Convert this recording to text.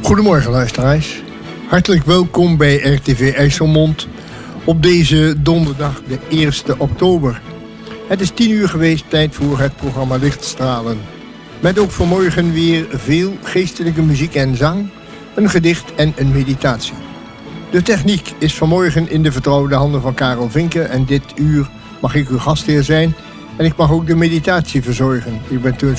Goedemorgen luisteraars. Hartelijk welkom bij RTV IJsselmond op deze donderdag de 1 oktober. Het is 10 uur geweest, tijd voor het programma Lichtstralen. Met ook vanmorgen weer veel geestelijke muziek en zang, een gedicht en een meditatie. De techniek is vanmorgen in de vertrouwde handen van Karel Vinken en dit uur mag ik uw gastheer zijn en ik mag ook de meditatie verzorgen. Ik ben Teun